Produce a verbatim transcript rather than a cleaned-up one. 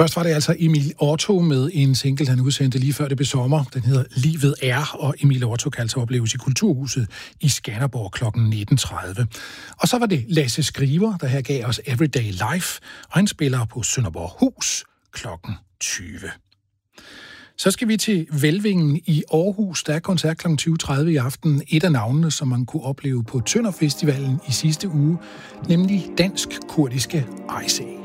Først var det altså Emil Otto med en single, han udsendte lige før det blev sommer. Den hedder Livet er, og Emil Otto kan altså opleves i Kulturhuset i Skanderborg klokken nitten tredive. Og så var det Lasse Skriver, der her gav os Everyday Life, og han spiller på Sønderborg Hus klokken tyve. Så skal vi til Velvingen i Aarhus. Der er koncert klokken tyve tredive i aften. Et af navnene, som man kunne opleve på Tønder Festivalen i sidste uge, nemlig dansk-kurdiske Ayse.